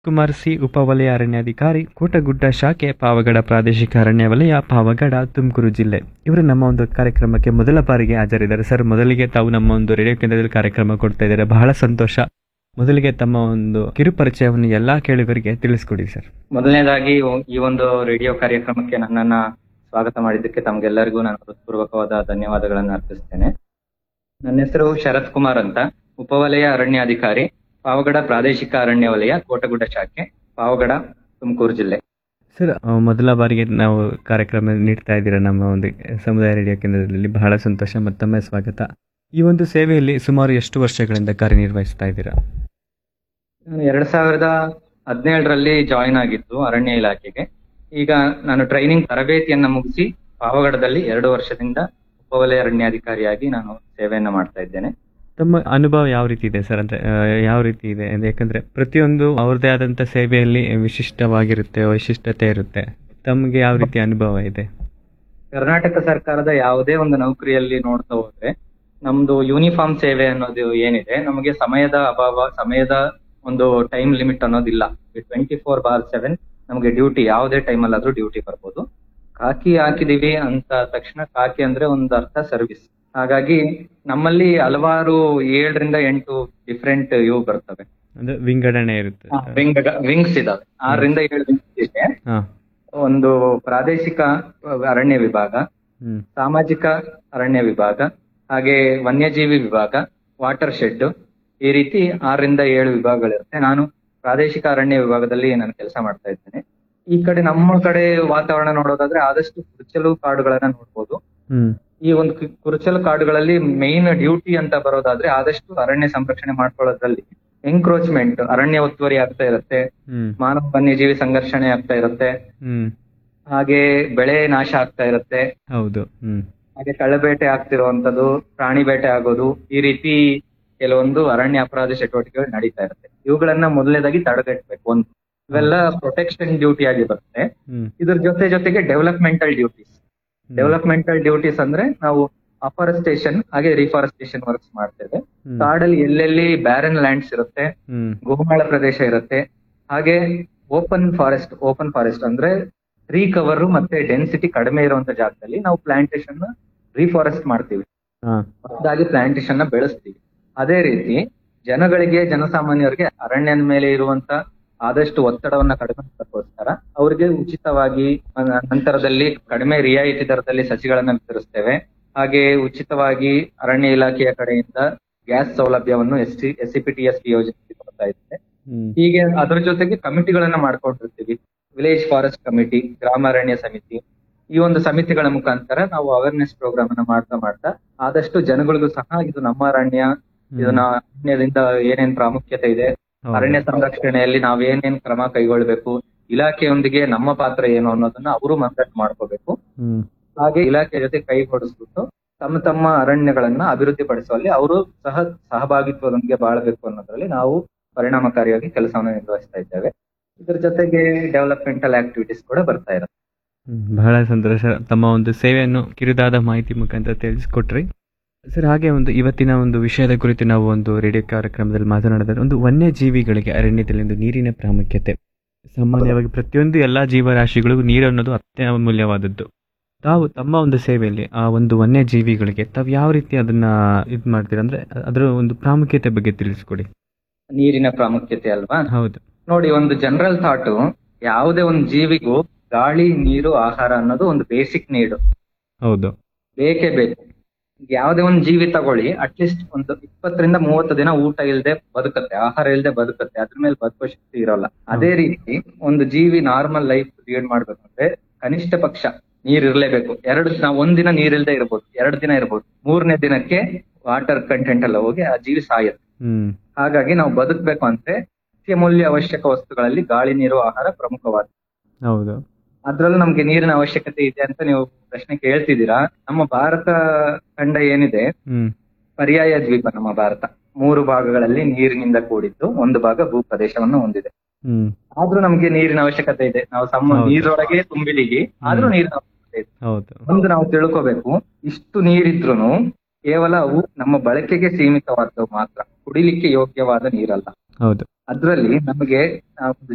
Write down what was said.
Kumar C, ಉಪವಲಯ ಅರಣ್ಯಾಧಿಕಾರಿ, ಕೋಟಗುಡ್ಡ ಶಾಖೆ, ಪಾವಗಡ ಪ್ರಾದೇಶಿಕ ಅರಣ್ಯ ವಲಯ, ಪಾವಗಡ, ತುಮಕೂರು ಜಿಲ್ಲೆ. ಇವರು ನಮ್ಮ ಒಂದು ಕಾರ್ಯಕ್ರಮಕ್ಕೆ ಮೊದಲ ಬಾರಿಗೆ ಹಾಜರಿದ್ದಾರೆ. ಸರ್, ಮೊದಲಿಗೆ ತಾವು ನಮ್ಮ ಒಂದು ರೇಡಿಯೋ ಕೇಂದ್ರದಲ್ಲಿ ಕಾರ್ಯಕ್ರಮ ಕೊಡ್ತಾ ಇದ್ದಾರೆ, ಬಹಳ ಸಂತೋಷ. ಮೊದಲಿಗೆ ತಮ್ಮ ಒಂದು ಕಿರು ಪರಿಚಯವನ್ನು ಎಲ್ಲಾ ಕೇಳುಗರಿಗೆ ತಿಳಿಸ್ಕೊಡಿ ಸರ್. ಮೊದಲನೇದಾಗಿ ಈ ಒಂದು ರೇಡಿಯೋ ಕಾರ್ಯಕ್ರಮಕ್ಕೆ ನನ್ನನ್ನ ಸ್ವಾಗತ ಮಾಡಿದ್ದಕ್ಕೆ ತಮ್ಗೆಲ್ಲರಿಗೂ ನಾನು ಹೃತ್ಪೂರ್ವಕವಾದ ಧನ್ಯವಾದಗಳನ್ನು ಅರ್ಪಿಸ್ತೇನೆ. ನನ್ನ ಹೆಸರು ಶರತ್ ಕುಮಾರ್ ಅಂತ, ಉಪವಲಯ ಅರಣ್ಯಾಧಿಕಾರಿ, ಪಾವಗಡ ಪ್ರಾದೇಶಿಕ ಅರಣ್ಯ ವಲಯ, ಕೋಟಗುಡ್ಡ ಶಾಖೆ, ಪಾವಗಡ, ತುಮಕೂರು ಜಿಲ್ಲೆ. ಸರ್, ಮೊದಲ ಬಾರಿಗೆ ನಾವು ಕಾರ್ಯಕ್ರಮ ನೀಡ್ತಾ ಇದ್ದೀರಾ ನಮ್ಮ ಒಂದು ಸಮುದಾಯ ರೇಡಿಯೋ ಕೇಂದ್ರದಲ್ಲಿ, ಬಹಳ ಸಂತೋಷ, ಮತ್ತೊಮ್ಮೆ ಸ್ವಾಗತ. ಈ ಒಂದು ಸೇವೆಯಲ್ಲಿ ಸುಮಾರು ಎಷ್ಟು ವರ್ಷಗಳಿಂದ ಕಾರ್ಯನಿರ್ವಹಿಸ್ತಾ ಇದ್ದೀರಾ? ನಾನು 2017ರಲ್ಲಿ ಜಾಯಿನ್ ಆಗಿದ್ದು ಅರಣ್ಯ ಇಲಾಖೆಗೆ. ಈಗ ನಾನು ಟ್ರೈನಿಂಗ್ ತರಬೇತಿಯನ್ನ ಮುಗಿಸಿ ಪಾವಗಡದಲ್ಲಿ 2 ವರ್ಷದಿಂದ ಉಪವಲಯ ಅರಣ್ಯಾಧಿಕಾರಿಯಾಗಿ ನಾನು ಸೇವೆಯನ್ನ ಮಾಡ್ತಾ ಇದ್ದೇನೆ. ತಮ್ಮ ಅನುಭವ ಯಾವ ರೀತಿ ಇದೆ ಸರ್? ಅಂದ್ರೆ ಯಾವ ರೀತಿ ಇದೆ? ಯಾಕಂದ್ರೆ ಪ್ರತಿಯೊಂದು ಅವ್ರದೇ ಆದಂತ ಸೇವೆಯಲ್ಲಿ ವಿಶಿಷ್ಟವಾಗಿರುತ್ತೆ, ವೈಶಿಷ್ಟ್ಯತೆ ಇರುತ್ತೆ. ತಮಗೆ ಯಾವ ರೀತಿ ಅನುಭವ ಇದೆ? ಕರ್ನಾಟಕ ಸರ್ಕಾರದ ಯಾವುದೇ ಒಂದು ನೌಕರಿಯಲ್ಲಿ ನೋಡ್ತಾ ಹೋದ್ರೆ ನಮ್ದು ಯೂನಿಫಾರ್ಮ್ ಸೇವೆ ಅನ್ನೋದು ಏನಿದೆ, ನಮಗೆ ಸಮಯದ ಅಭಾವ, ಸಮಯದ ಒಂದು ಟೈಮ್ ಲಿಮಿಟ್ ಅನ್ನೋದಿಲ್ಲ. 24/7 ನಮಗೆ ಡ್ಯೂಟಿ, ಯಾವುದೇ ಟೈಮಲ್ಲಾದ್ರೂ ಡ್ಯೂಟಿ ಬರ್ಬೋದು. ಕಾಕಿ ಹಾಕಿದೀವಿ ಅಂತ ತಕ್ಷಣ, ಕಾಕಿ ಅಂದ್ರೆ ಒಂದು ಅರ್ಥ ಸರ್ವಿಸ್. ಹಾಗಾಗಿ ನಮ್ಮಲ್ಲಿ ಹಲವಾರು 7ರಿಂದ 8 ಡಿಫ್ರೆಂಟ್ ಇವು ಬರ್ತವೆ, ಅಂದ್ರೆ ವಿಂಗಡಣೆ ಇರುತ್ತೆ, ವಿಂಗ್ಸ್ ಇದಾವೆ. 6ರಿಂದ 7 ವಿಂಗ್ಸ್ ಇದೆ. ಒಂದು ಪ್ರಾದೇಶಿಕ ಅರಣ್ಯ ವಿಭಾಗ, ಸಾಮಾಜಿಕ ಅರಣ್ಯ ವಿಭಾಗ, ಹಾಗೆ ವನ್ಯಜೀವಿ ವಿಭಾಗ, ವಾಟರ್ ಶೆಡ್, ಈ ರೀತಿ 6ರಿಂದ 7 ವಿಭಾಗಗಳಿರುತ್ತೆ. ನಾನು ಪ್ರಾದೇಶಿಕ ಅರಣ್ಯ ವಿಭಾಗದಲ್ಲಿ ನಾನು ಕೆಲಸ ಮಾಡ್ತಾ ಇದ್ದೇನೆ. ಈ ಕಡೆ ನಮ್ಮ ಕಡೆ ವಾತಾವರಣ ನೋಡೋದಾದ್ರೆ ಆದಷ್ಟು ಕುರುಚಲು ಕಾಡುಗಳನ್ನ ನೋಡ್ಬೋದು. ಈ ಒಂದು ಕುರುಚಲು ಕಾಡುಗಳಲ್ಲಿ ಮೇನ್ ಡ್ಯೂಟಿ ಅಂತ ಬರೋದಾದ್ರೆ ಆದಷ್ಟು ಅರಣ್ಯ ಸಂರಕ್ಷಣೆ ಮಾಡ್ಕೊಳ್ಳೋದ್ರಲ್ಲಿ ಎನ್ಕ್ರೋಚ್ಮೆಂಟ್, ಅರಣ್ಯ ಒತ್ತುವರಿ ಆಗ್ತಾ ಇರುತ್ತೆ, ಮಾನವ ವನ್ಯಜೀವಿ ಸಂಘರ್ಷಣೆ ಆಗ್ತಾ ಇರುತ್ತೆ, ಹಾಗೆ ಬೆಳೆ ನಾಶ ಆಗ್ತಾ ಇರುತ್ತೆ, ಹೌದು, ಹಾಗೆ ಕಳ್ಳಬೇಟೆ ಆಗ್ತಿರುವಂತದ್ದು, ಪ್ರಾಣಿ ಬೇಟೆ ಆಗೋದು, ಈ ರೀತಿ ಕೆಲವೊಂದು ಅರಣ್ಯ ಅಪರಾಧ ಚಟುವಟಿಕೆಗಳು ನಡೀತಾ ಇರುತ್ತೆ. ಇವುಗಳನ್ನ ಮೊದಲನೇದಾಗಿ ತಡೆಗಟ್ಟಬೇಕು. ಒಂದು ಇವೆಲ್ಲ ಪ್ರೊಟೆಕ್ಷನ್ ಡ್ಯೂಟಿ ಆಗಿ ಬರುತ್ತೆ. ಇದ್ರ ಜೊತೆಗೆ ಡೆವಲಪ್ಮೆಂಟಲ್ ಡ್ಯೂಟೀಸ್ ಅಂದ್ರೆ ನಾವು ಅಫಾರೆಸ್ಟೇಷನ್ ಹಾಗೆ ರಿಫಾರೆಸ್ಟೇಷನ್ ವರ್ಕ್ಸ್ ಮಾಡ್ತೇವೆ. ಕಾಡಲ್ಲಿ ಎಲ್ಲೆಲ್ಲಿ ಬ್ಯಾರನ್ ಲ್ಯಾಂಡ್ಸ್ ಇರುತ್ತೆ, ಗೋಮಾಳ ಪ್ರದೇಶ ಇರುತ್ತೆ, ಹಾಗೆ ಓಪನ್ ಫಾರೆಸ್ಟ್ ಅಂದ್ರೆ ಟ್ರೀ ಕವರ್ ಮತ್ತೆ ಡೆನ್ಸಿಟಿ ಕಡಿಮೆ ಇರುವಂತ ಜಾಗದಲ್ಲಿ ನಾವು ಪ್ಲಾಂಟೇಶನ್ ರಿಫಾರೆಸ್ಟ್ ಮಾಡ್ತೀವಿ, ಹೊಸದಾಗಿ ಪ್ಲಾಂಟೇಶನ್ ನ ಬೆಳೆಸ್ತೀವಿ. ಅದೇ ರೀತಿ ಜನಸಾಮಾನ್ಯರಿಗೆ ಅರಣ್ಯದ ಮೇಲೆ ಇರುವಂತ ಆದಷ್ಟು ಒತ್ತಡವನ್ನ ಕಡಿಮೆ ಮಾಡೋಕ್ಕೋಸ್ಕರ ಅವ್ರಿಗೆ ಉಚಿತವಾಗಿ ನಂತರದಲ್ಲಿ ಕಡಿಮೆ ರಿಯಾಯಿತಿ ದರದಲ್ಲಿ ಸಸಿಗಳನ್ನ ವಿತರಿಸ್ತೇವೆ. ಹಾಗೆ ಉಚಿತವಾಗಿ ಅರಣ್ಯ ಇಲಾಖೆಯ ಕಡೆಯಿಂದ ಗ್ಯಾಸ್ ಸೌಲಭ್ಯವನ್ನು SCPTSP ಯೋಜನೆ ಕೊಡ್ತಾ ಇದ್ದೇವೆ. ಹೀಗೆ ಅದರ ಜೊತೆಗೆ ಕಮಿಟಿಗಳನ್ನ ಮಾಡ್ಕೊಂಡಿರ್ತೀವಿ. ವಿಲೇಜ್ ಫಾರೆಸ್ಟ್ ಕಮಿಟಿ, ಗ್ರಾಮ ಅರಣ್ಯ ಸಮಿತಿ, ಈ ಒಂದು ಸಮಿತಿಗಳ ಮುಖಾಂತರ ನಾವು ಅವೇರ್ನೆಸ್ ಪ್ರೋಗ್ರಾಮ್ ಅನ್ನ ಮಾಡ್ತಾ ಆದಷ್ಟು ಜನಗಳಿಗೂ ಸಹ ಇದು ನಮ್ಮ ಅರಣ್ಯ, ಇದನ್ನ ಅರಣ್ಯದಿಂದ ಏನೇನ್ ಪ್ರಾಮುಖ್ಯತೆ ಇದೆ, ಅರಣ್ಯ ಸಂರಕ್ಷಣೆಯಲ್ಲಿ ನಾವೇನೇನ್ ಕ್ರಮ ಕೈಗೊಳ್ಬೇಕು, ಇಲಾಖೆಯೊಂದಿಗೆ ನಮ್ಮ ಪಾತ್ರ ಏನು ಅನ್ನೋದನ್ನ ಅವರು ಮನದಟ್ಟು ಮಾಡ್ಕೋಬೇಕು. ಹಾಗೆ ಇಲಾಖೆ ಜೊತೆ ಕೈಗೊಡಿಸ್ಬಿಟ್ಟು ತಮ್ಮ ಅರಣ್ಯಗಳನ್ನ ಅಭಿವೃದ್ಧಿ ಪಡಿಸುವಲ್ಲಿ ಅವರು ಸಹಭಾಗಿತ್ವದೊಂದಿಗೆ ಬಾಳಬೇಕು ಅನ್ನೋದ್ರಲ್ಲಿ ನಾವು ಪರಿಣಾಮಕಾರಿಯಾಗಿ ಕೆಲಸವನ್ನು ನಿರ್ವಹಿಸ್ತಾ ಇದ್ದೇವೆ. ಇದ್ರ ಜೊತೆಗೆ ಡೆವಲಪ್ಮೆಂಟಲ್ ಆಕ್ಟಿವಿಟೀಸ್ ಕೂಡ ಬರ್ತಾ ಇರುತ್ತೆ. ಬಹಳ ಸಂತೋಷ. ತಮ್ಮ ಒಂದು ಸೇವೆಯನ್ನು ಕಿರಿದಾದ ಮಾಹಿತಿ ಮುಖಾಂತರ ತಿಳಿಸ್ಕೊಟ್ರಿ ಸರ್. ಹಾಗೆ ಒಂದು ಇವತ್ತಿನ ಒಂದು ವಿಷಯದ ಕುರಿತು ನಾವು ಒಂದು ರೇಡಿಯೋ ಕಾರ್ಯಕ್ರಮದಲ್ಲಿ ಮಾತನಾಡಿದರೆ, ಒಂದು ವನ್ಯಜೀವಿಗಳಿಗೆ ಅರಣ್ಯದಲ್ಲಿ ಒಂದು ನೀರಿನ ಪ್ರಾಮುಖ್ಯತೆ. ಸಾಮಾನ್ಯವಾಗಿ ಪ್ರತಿಯೊಂದು ಎಲ್ಲಾ ಜೀವರಾಶಿಗಳಿಗೂ ನೀರು ಅನ್ನೋದು ಅತ್ಯಮೂಲ್ಯವಾದದ್ದು. ತಾವು ತಮ್ಮ ಒಂದು ಸೇವೆಯಲ್ಲಿ ಆ ಒಂದು ವನ್ಯಜೀವಿಗಳಿಗೆ ತಾವು ಯಾವ ರೀತಿ ಅದನ್ನ ಮಾಡ್ತೀರಾ, ಅಂದ್ರೆ ಅದರ ಒಂದು ಪ್ರಾಮುಖ್ಯತೆ ಬಗ್ಗೆ ತಿಳಿಸ್ಕೊಡಿ. ನೀರಿನ ಪ್ರಾಮುಖ್ಯತೆ ಅಲ್ವಾ? ಹೌದು. ನೋಡಿ, ಒಂದು ಜನರಲ್ ಥಾಟ್, ಯಾವುದೇ ಒಂದು ಜೀವಿಗೂ ಗಾಳಿ, ನೀರು, ಆಹಾರ ಅನ್ನೋದು ಒಂದು ಬೇಸಿಕ್ ನೀಡು. ಹೌದು, ಬೇಕೇ ಬೇಕು. ಯಾವುದೇ ಒಂದು ಜೀವಿ ತಗೊಳ್ಳಿ, ಅಟ್ಲೀಸ್ಟ್ ಒಂದು 20ರಿಂದ 30 ದಿನ ಊಟ ಇಲ್ಲದೆ ಬದುಕತ್ತೆ, ಆಹಾರ ಇಲ್ಲದೆ ಬದುಕತ್ತೆ, ಅದ್ರ ಮೇಲೆ ಬದುಕೋ ಶಕ್ತಿ ಇರೋಲ್ಲ. ಅದೇ ರೀತಿ ಒಂದು ಜೀವಿ ನಾರ್ಮಲ್ ಲೈಫ್ ಲೀಡ್ ಮಾಡ್ಬೇಕಂದ್ರೆ ಕನಿಷ್ಠ ಪಕ್ಷ ನೀರ್ ಇರ್ಲೇಬೇಕು. ಒಂದಿನ ನೀರಿಲ್ದೆ ಇರ್ಬೋದು, 2 ದಿನ ಇರ್ಬೋದು, 3ನೇ ದಿನಕ್ಕೆ ವಾಟರ್ ಕಂಟೆಂಟ್ ಎಲ್ಲ ಹೋಗಿ ಆ ಜೀವಿ ಸಾಯುತ್ತೆ. ಹಾಗಾಗಿ ನಾವು ಬದುಕಬೇಕು ಅಂದ್ರೆ ಅತ್ಯಮೂಲ್ಯ ಅವಶ್ಯಕ ವಸ್ತುಗಳಲ್ಲಿ ಗಾಳಿ, ನೀರು, ಆಹಾರ ಪ್ರಮುಖವಾದ. ಹೌದು. ಅದ್ರಲ್ಲೂ ನಮ್ಗೆ ನೀರಿನ ಅವಶ್ಯಕತೆ ಇದೆ ಅಂತ ನೀವು ಪ್ರಶ್ನೆ ಕೇಳ್ತಿದ್ದೀರಾ. ನಮ್ಮ ಭಾರತ ಖಂಡ ಏನಿದೆ, ಪರ್ಯಾಯ ದ್ವೀಪ ನಮ್ಮ ಭಾರತ. 3 ಭಾಗಗಳಲ್ಲಿ ನೀರಿನಿಂದ ಕೂಡಿದ್ದು, 1 ಭಾಗ ಭೂ ಪ್ರದೇಶವನ್ನು ಹೊಂದಿದೆ. ಆದ್ರೂ ನಮ್ಗೆ ನೀರಿನ ಅವಶ್ಯಕತೆ ಇದೆ. ನಾವು ನೀರೊಳಗೆ ತುಂಬಿದೀವಿ, ಆದ್ರೂ ನೀರಿನ ಅವಶ್ಯಕತೆ ಇದೆ. ಒಂದು ನಾವು ತಿಳ್ಕೋಬೇಕು, ಇಷ್ಟು ನೀರಿದ್ರುನು ಕೇವಲ ಅವು ನಮ್ಮ ಬಳಕೆಗೆ ಸೀಮಿತವಾದವು ಮಾತ್ರ, ಕುಡಿಲಿಕ್ಕೆ ಯೋಗ್ಯವಾದ ನೀರಲ್ಲ. ಹೌದು. ಅದ್ರಲ್ಲಿ ನಮಗೆ